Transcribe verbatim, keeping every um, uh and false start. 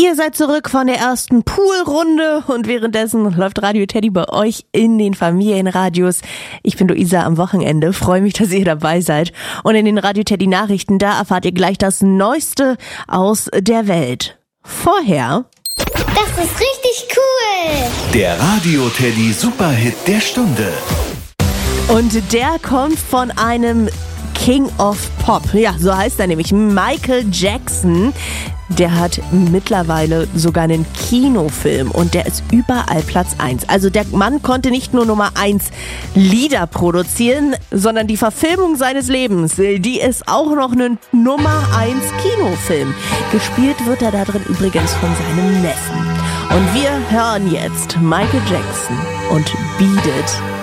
Ihr seid zurück von der ersten Poolrunde und währenddessen läuft Radio Teddy bei euch in den Familienradios. Ich bin Luisa am Wochenende, freue mich, dass ihr dabei seid. Und in den Radio Teddy Nachrichten, da erfahrt ihr gleich das Neueste aus der Welt. Vorher... Das ist richtig cool! Der Radio Teddy Superhit der Stunde. Und der kommt von einem King of Pop. Ja, so heißt er nämlich, Michael Jackson. Der hat mittlerweile sogar einen Kinofilm und der ist überall Platz eins. Also der Mann konnte nicht nur Nummer eins Lieder produzieren, sondern die Verfilmung seines Lebens, die ist auch noch eine Nummer eins Kinofilm. Gespielt wird er da drin übrigens von seinem Neffen. Und wir hören jetzt Michael Jackson und Beat It.